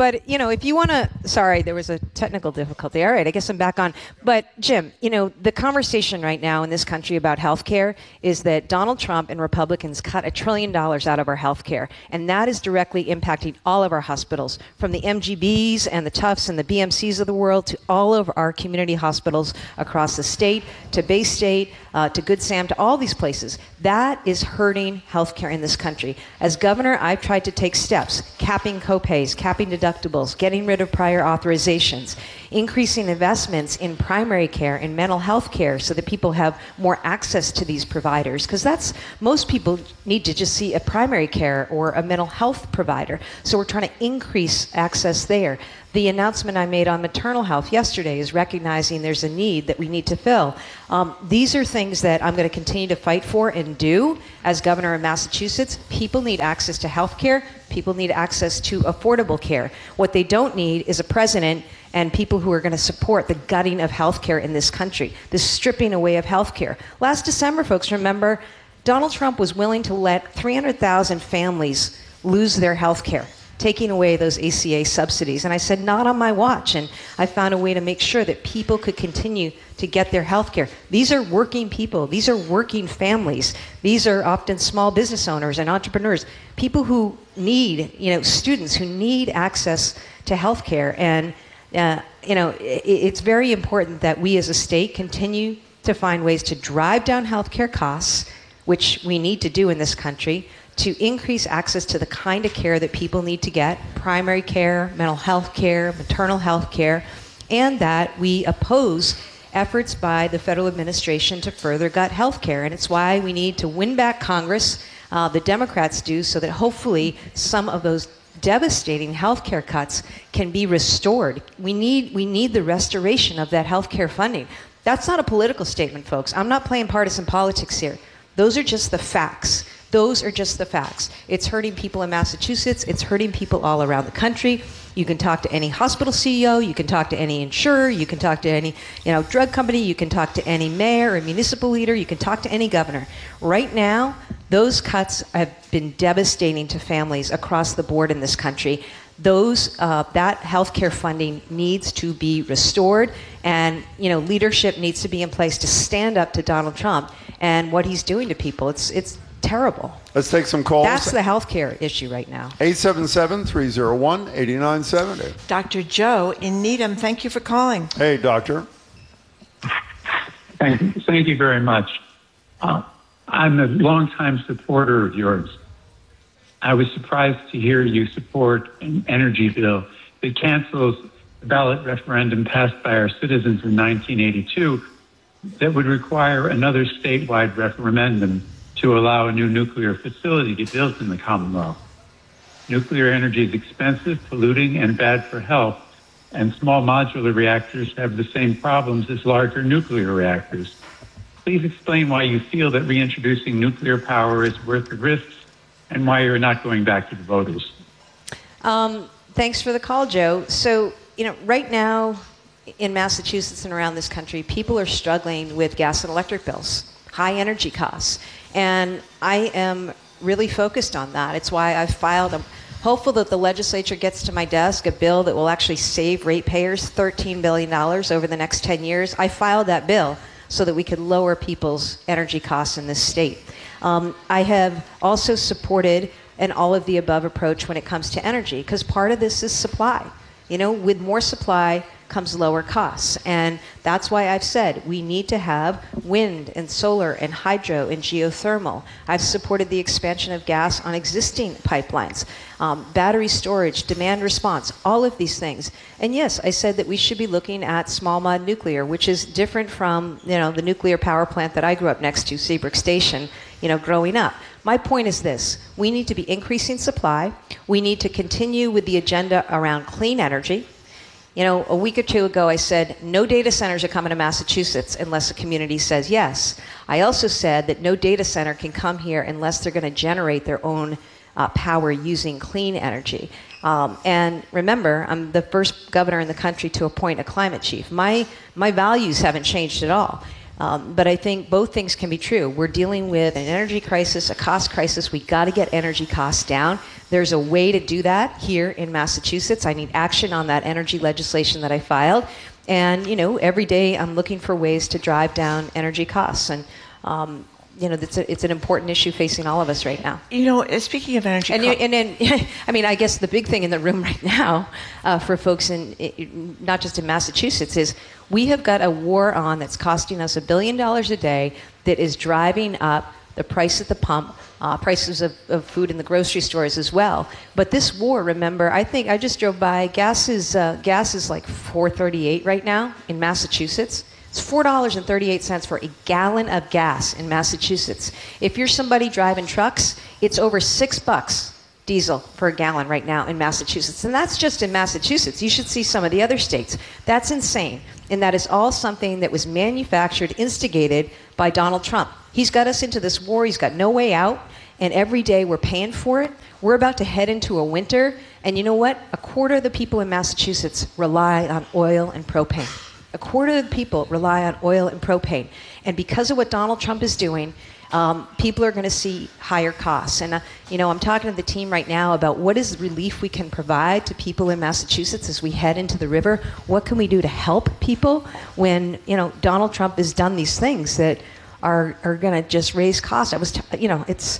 But, you know, if you want to, sorry, there was a technical difficulty. All right, I guess I'm back on. But, Jim, you know, the conversation right now in this country about health care is that Donald Trump and Republicans cut a trillion dollars out of our health care. And that is directly impacting all of our hospitals, from the M G Bs and the Tufts and the B M Cs of the world to all of our community hospitals across the state, to Bay State, uh, to Good Sam, to all these places. That is hurting health care in this country. As governor, I've tried to take steps, capping copays, capping deductibles, getting rid of prior authorizations, increasing investments in primary care and mental health care so that people have more access to these providers. Because that's, most people need to just see a primary care or a mental health provider. So we're trying to increase access there. The announcement I made on maternal health yesterday is recognizing there's a need that we need to fill. Um, these are things that I'm going to continue to fight for and do as governor of Massachusetts. People need access to health care. People need access to affordable care. What they don't need is a president and people who are going to support the gutting of health care in this country, the stripping away of health care. Last December, folks, remember, Donald Trump was willing to let three hundred thousand families lose their health care, taking away those A C A subsidies. And I said, not on my watch. And I found a way to make sure that people could continue to get their health care. These are working people. These are working families. These are often small business owners and entrepreneurs, people who need, you know, students who need access to health care. And, uh, you know, it, it's very important that we as a state continue to find ways to drive down health care costs, which we need to do in this country, to increase access to the kind of care that people need to get, primary care, mental health care, maternal health care, and that we oppose efforts by the federal administration to further gut health care. And it's why we need to win back Congress, uh, the Democrats do, so that hopefully some of those devastating health care cuts can be restored. We need, we need the restoration of that health care funding. That's not a political statement, folks. I'm not playing partisan politics here. Those are just the facts. Those are just the facts. It's hurting people in Massachusetts. It's hurting people all around the country. You can talk to any hospital C E O. You can talk to any insurer. You can talk to any, you know, drug company. You can talk to any mayor or municipal leader. You can talk to any governor. Right now, those cuts have been devastating to families across the board in this country. Those, uh, that healthcare funding needs to be restored, and, you know, leadership needs to be in place to stand up to Donald Trump and what he's doing to people. It's, it's terrible. Let's take some calls. That's the healthcare issue right now. eight seven seven, three oh one, eight nine seven oh. Doctor Joe in Needham, thank you for calling. Hey, doctor. Thank you, thank you very much. Uh, I'm a longtime supporter of yours. I was surprised to hear you support an energy bill that cancels the ballot referendum passed by our citizens in nineteen eighty-two that would require another statewide referendum to allow a new nuclear facility to be built in the Commonwealth. Nuclear energy is expensive, polluting, and bad for health, and small modular reactors have the same problems as larger nuclear reactors. Please explain why you feel that reintroducing nuclear power is worth the risks and why you're not going back to the voters. Um, thanks for the call, Joe. So, you know, right now in Massachusetts and around this country, people are struggling with gas and electric bills, high energy costs. And I am really focused on that. It's why I've filed, I'm hopeful that the legislature gets to my desk a bill that will actually save ratepayers thirteen billion dollars over the next ten years. I filed that bill so that we could lower people's energy costs in this state. Um, I have also supported an all-of-the-above approach when it comes to energy, because part of this is supply. You know, with more supply comes lower costs. And that's why I've said we need to have wind and solar and hydro and geothermal. I've supported the expansion of gas on existing pipelines, um, battery storage, demand response, all of these things. And yes, I said that we should be looking at small mod nuclear, which is different from, you know, the nuclear power plant that I grew up next to, Seabrook Station, you know, growing up. My point is this: we need to be increasing supply. We need to continue with the agenda around clean energy. You know, a week or two ago I said no data centers are coming to Massachusetts unless the community says yes. I also said that no data center can come here unless they're going to generate their own uh, power using clean energy. Um, and remember, I'm the first governor in the country to appoint a climate chief. My, my values haven't changed at all. Um, but I think both things can be true. We're dealing with an energy crisis, a cost crisis. We got to get energy costs down. There's a way to do that here in Massachusetts. I need action on that energy legislation that I filed. And, you know, every day I'm looking for ways to drive down energy costs. And, um, you know, it's, a, it's an important issue facing all of us right now. You know, speaking of energy and, costs... And then, I mean, I guess the big thing in the room right now uh, for folks in, in, not just in Massachusetts, is we have got a war on that's costing us a billion dollars a day that is driving up the price at the pump, uh, prices of, of food in the grocery stores as well. But this war, remember, I think I just drove by, gas is, uh, gas is like four thirty-eight right now in Massachusetts. It's four dollars and thirty-eight cents for a gallon of gas in Massachusetts. If you're somebody driving trucks, it's over six bucks diesel for a gallon right now in Massachusetts. And that's just in Massachusetts. You should see some of the other states. That's insane. And that is all something that was manufactured, instigated by Donald Trump. He's got us into this war. He's got no way out. And every day we're paying for it. We're about to head into a winter. And you know what? A quarter of the people in Massachusetts rely on oil and propane. A quarter of the people rely on oil and propane. And because of what Donald Trump is doing, um, people are going to see higher costs. And, uh, you know, I'm talking to the team right now about what is the relief we can provide to people in Massachusetts as we head into the river. What can we do to help people when, you know, Donald Trump has done these things that are, are going to just raise costs? I was, t- you know, it's...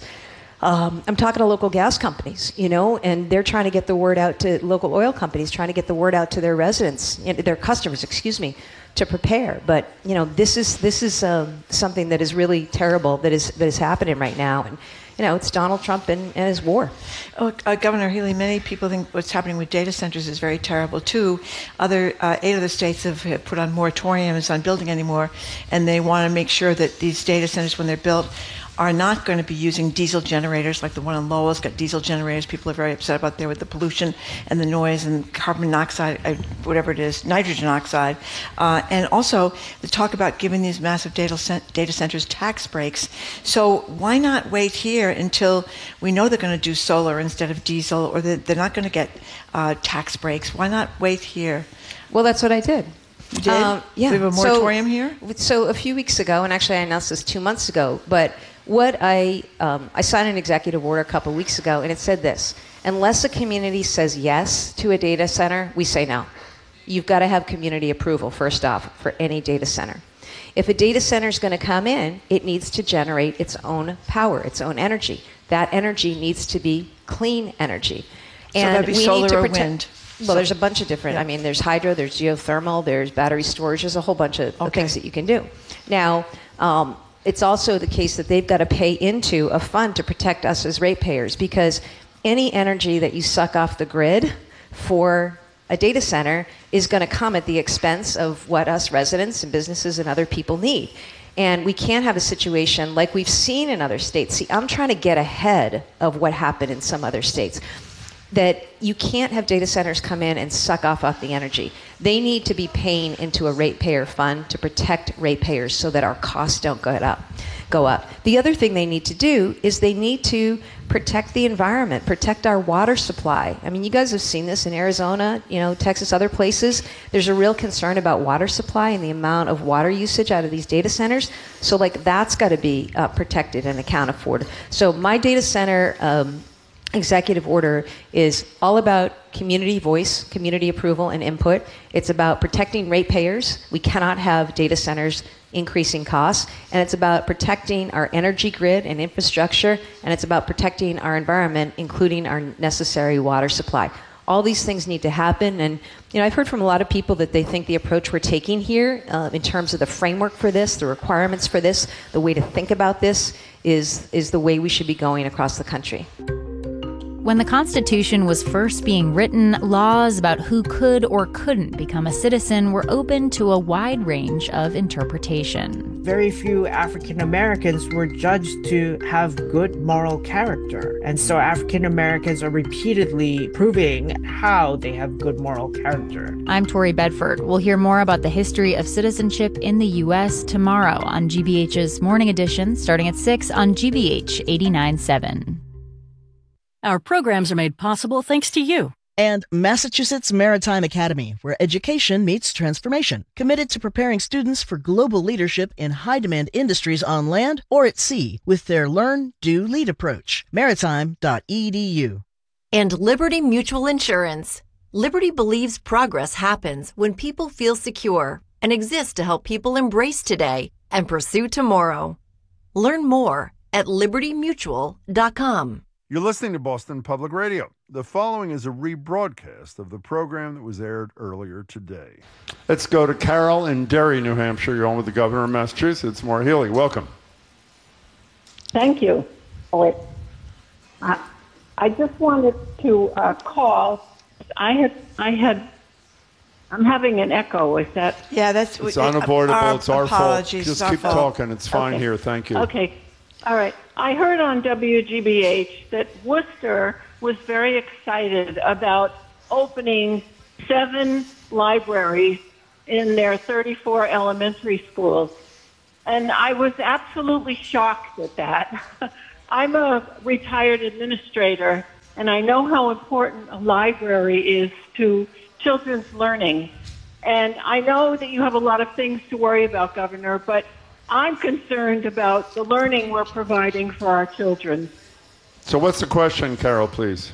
Um, I'm talking to local gas companies, you know, and they're trying to get the word out to local oil companies, trying to get the word out to their residents, their customers, excuse me, to prepare. But, you know, this is this is um, something that is really terrible that is that is happening right now. And, you know, it's Donald Trump and, and his war. Oh, uh, Governor Healy, many people think what's happening with data centers is very terrible, too. Other uh, eight other states have, have put on moratoriums on building anymore, and they want to make sure that these data centers, when they're built, are not going to be using diesel generators like the one in Lowell's got diesel generators. People are very upset about there with the pollution and the noise and carbon monoxide, uh, whatever it is, nitrogen oxide. Uh, and also the talk about giving these massive data, cent- data centers tax breaks. So why not wait here until we know they're going to do solar instead of diesel, or that they're not going to get uh, tax breaks? Why not wait here? Well, that's what I did. You did? Um, yeah. We have a moratorium so, here? So a few weeks ago, and actually I announced this two months ago, but what I, um, I signed an executive order a couple weeks ago, and it said this: unless a community says yes to a data center, we say no. You've got to have community approval, first off, for any data center. If a data center is going to come in, it needs to generate its own power, its own energy. That energy needs to be clean energy. And so that'd be we solar need to or protect- wind? Well, So- there's a bunch of different, Yeah. I mean, there's hydro, there's geothermal, there's battery storage, there's a whole bunch of Okay. things that you can do. Now, um, it's also the case that they've got to pay into a fund to protect us as ratepayers, because any energy that you suck off the grid for a data center is going to come at the expense of what us residents and businesses and other people need. And we can't have a situation like we've seen in other states. See, I'm trying to get ahead of what happened in some other states, that you can't have data centers come in and suck off, off the energy. They need to be paying into a ratepayer fund to protect ratepayers so that our costs don't go up. Go up. The other thing they need to do is they need to protect the environment, protect our water supply. I mean, you guys have seen this in Arizona, you know, Texas, other places. There's a real concern about water supply and the amount of water usage out of these data centers. So, like, that's got to be uh, protected and accounted for. So, my data center Um, executive order is all about community voice, community approval, and input. It's about protecting ratepayers. We cannot have data centers increasing costs. And it's about protecting our energy grid and infrastructure. And it's about protecting our environment, including our necessary water supply. All these things need to happen. And, you know, I've heard from a lot of people that they think the approach we're taking here uh, in terms of the framework for this, the requirements for this, the way to think about this is, is the way we should be going across the country. When the Constitution was first being written, laws about who could or couldn't become a citizen were open to a wide range of interpretation. Very few African Americans were judged to have good moral character. And so African Americans are repeatedly proving how they have good moral character. I'm Tori Bedford. We'll hear more about the history of citizenship in the U S tomorrow on G B H's Morning Edition, starting at six on G B H eighty-nine point seven. Our programs are made possible thanks to you. And Massachusetts Maritime Academy, where education meets transformation, committed to preparing students for global leadership in high-demand industries on land or at sea with their Learn, Do, Lead approach. maritime dot e d u. And Liberty Mutual Insurance. Liberty believes progress happens when people feel secure and exists to help people embrace today and pursue tomorrow. Learn more at liberty mutual dot com. You're listening to Boston Public Radio. The following is a rebroadcast of the program that was aired earlier today. Let's go to Carol in Derry, New Hampshire. You're on with the governor of Massachusetts, Maura Healey. Welcome. Thank you. Oh, I, I just wanted to uh, call. I had, I had, I'm having an echo. Is that? Yeah, that's. It's unavoidable. Our it's our apologies. fault. Just It's our keep fault. talking. It's fine Okay. here. Thank you. Okay. All right. I heard on W G B H that Worcester was very excited about opening seven libraries in their thirty-four elementary schools. And I was absolutely shocked at that. I'm a retired administrator, and I know how important a library is to children's learning. And I know that you have a lot of things to worry about, Governor, but I'm concerned about the learning we're providing for our children. So what's the question, Carol, please?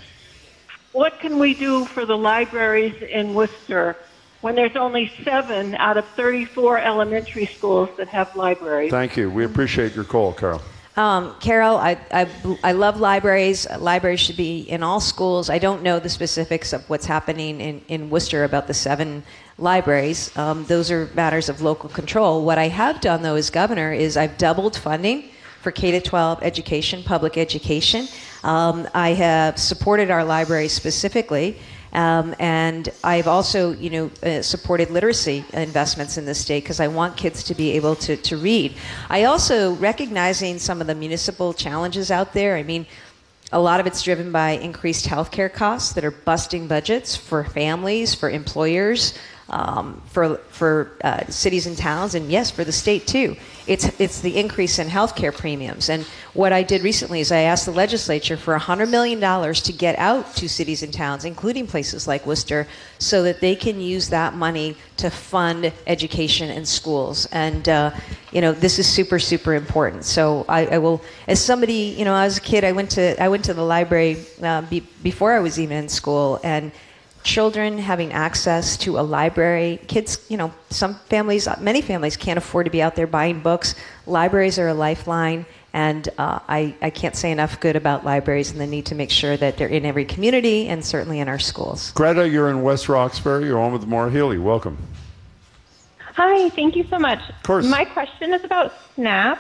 What can we do for the libraries in Worcester when there's only seven out of thirty-four elementary schools that have libraries? Thank you. We appreciate your call, Carol. Um, Carol, I, I, I love libraries. Libraries should be in all schools. I don't know the specifics of what's happening in, in Worcester about the seven libraries. Um, those are matters of local control. What I have done, though, as governor, is I've doubled funding for K to twelve education, public education. Um, I have supported our libraries specifically. Um, and I've also, you know, uh, supported literacy investments in the state because I want kids to be able to, to read. I also, recognizing some of the municipal challenges out there, I mean, a lot of it's driven by increased healthcare costs that are busting budgets for families, for employers, um, for for uh, cities and towns, and yes, for the state too. It's it's the increase in healthcare premiums. And what I did recently is I asked the legislature for one hundred million dollars to get out to cities and towns, including places like Worcester, so that they can use that money to fund education in schools. And uh, you know, this is super super important. So I, I will, as somebody, you know, as a kid, I went to I went to the library uh, be, before I was even in school, and children having access to a library, kids, you know, some families, many families can't afford to be out there buying books. Libraries are a lifeline, and uh, I, I can't say enough good about libraries and the need to make sure that they're in every community and certainly in our schools. Greta, you're in West Roxbury. You're on with Maura Healey. Welcome. Hi, thank you so much. Of course. My question is about SNAP.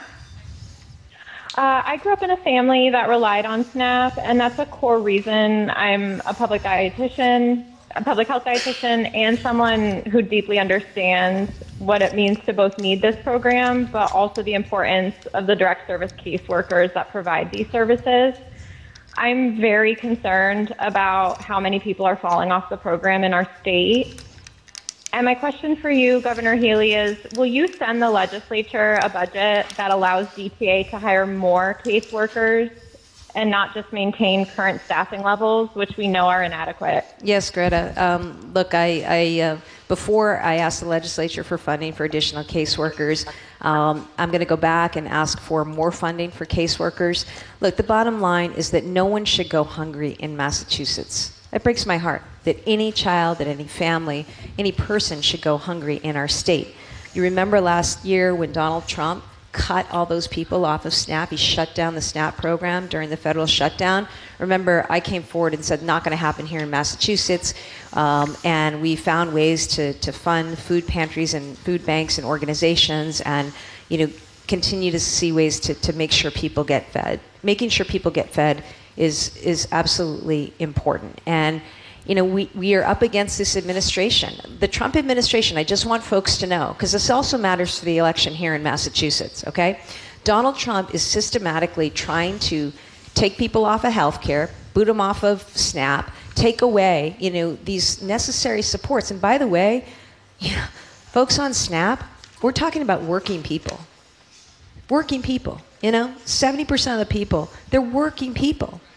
Uh, I grew up in a family that relied on SNAP, and that's a core reason I'm a public dietitian, a public health dietitian, and someone who deeply understands what it means to both need this program, but also the importance of the direct service caseworkers that provide these services. I'm very concerned about how many people are falling off the program in our state. And my question for you, Governor Healey, is will you send the legislature a budget that allows D T A to hire more caseworkers and not just maintain current staffing levels, which we know are inadequate? Yes, Greta. Um, look, I, I uh, before I asked the legislature for funding for additional caseworkers, um, I'm going to go back and ask for more funding for caseworkers. Look, the bottom line is that no one should go hungry in Massachusetts. That breaks my heart, that any child, that any family, any person should go hungry in our state. You remember last year when Donald Trump cut all those people off of SNAP. He shut down the SNAP program during the federal shutdown. Remember, I came forward and said, not going to happen here in Massachusetts. Um, and we found ways to, to fund food pantries and food banks and organizations and, you know, continue to see ways to, to make sure people get fed. Making sure people get fed is is absolutely important. And you know, we, we are up against this administration. The Trump administration, I just want folks to know, because this also matters for the election here in Massachusetts, okay? Donald Trump is systematically trying to take people off of health care, boot them off of SNAP, take away, you know, these necessary supports. And by the way, you know, folks on SNAP, we're talking about working people. Working people, you know? seventy percent of the people, they're working people.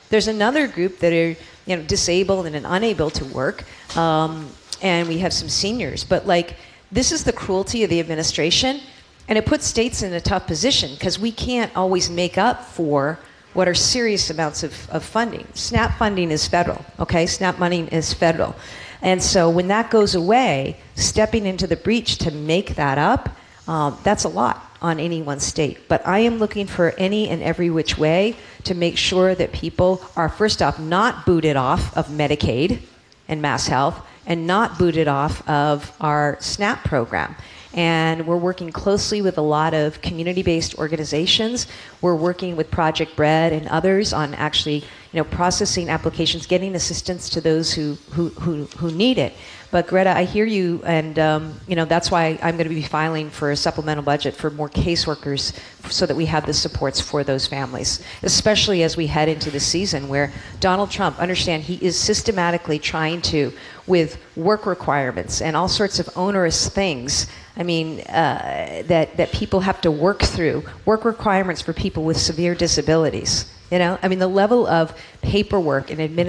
There's another group that are, you know, disabled and unable to work, um, and we have some seniors. But like, this is the cruelty of the administration, and it puts states in a tough position because we can't always make up for what are serious amounts of, of funding. SNAP funding is federal, okay? SNAP money is federal. And so when that goes away, stepping into the breach to make that up, um, that's a lot on any one state. But I am looking for any and every which way to make sure that people are, first off, not booted off of Medicaid and Mass Health, and not booted off of our SNAP program. And we're working closely with a lot of community-based organizations. We're working with Project Bread and others on actually, you know, processing applications, getting assistance to those who who who, who need it. But Greta, I hear you, and um, you know, that's why I'm going to be filing for a supplemental budget for more caseworkers, so that we have the supports for those families, especially as we head into the season where Donald Trump, understand, he is systematically trying to, with work requirements and all sorts of onerous things, I mean, uh, that, that people have to work through, work requirements for people with severe disabilities. You know, I mean, the level of paperwork and administration